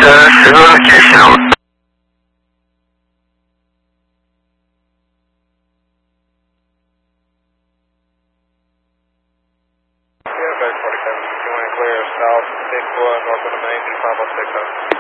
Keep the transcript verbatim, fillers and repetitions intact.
的十个指向。 Yeah, base forty-seven, you want to clear south six one, north of the main, five oh six.